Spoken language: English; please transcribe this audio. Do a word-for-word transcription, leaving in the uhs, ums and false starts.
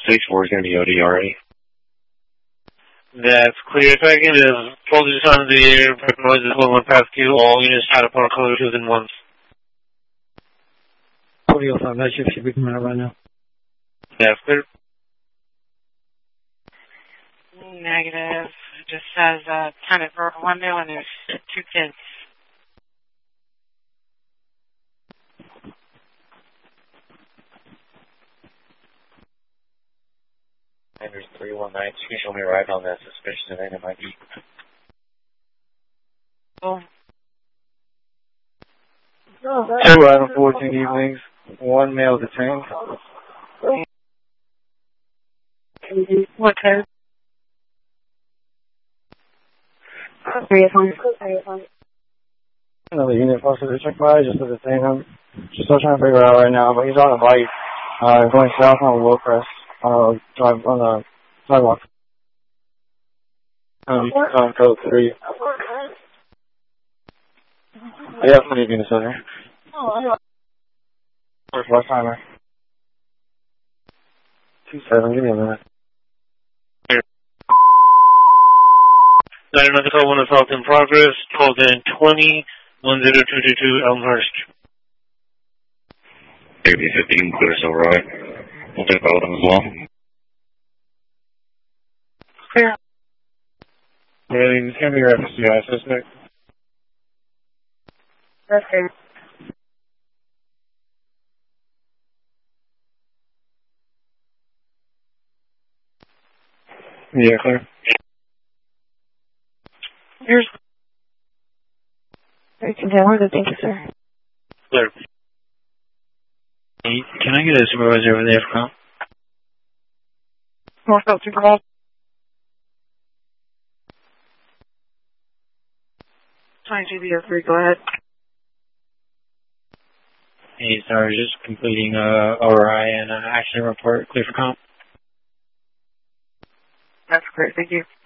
six four is going to be O D already. That's clear. Second is voltage on the air, noise is one past Q, all units out upon color twos and ones. forty oh five, that shift should be coming out right now. That's clear. Negative. It just says uh, tenant broke a window and there's two kids. There's three one nine. You can show me right on that suspicion and it might be. Oh. Two Adam fourteen evenings, one male detained. What code? Another unit posted to check by just to detain him. Just still trying to figure it out right now, but he's on a bike, uh, going south on Willcrest, uh, drive on the sidewalk. Um, on code three. Yeah, plenty of units over there. First last timer. Two seven, give me a minute. nine another call, one assault in progress, twelve and twenty, one zero two two two Elmhurst. Maybe fifteen, clear, so right. We'll take all of them as well. Clear. Yeah, it's going to be your F S C I suspect. That's clear. Yeah, clear. Here's. thirteen ten, thank you, sir. Clear. Hey, can I get a supervisor over there for comp? Northbound two call. twenty-two B O three, go ahead. Hey, sorry, just completing uh, O R I and uh, accident report. Clear for comp? That's great, thank you.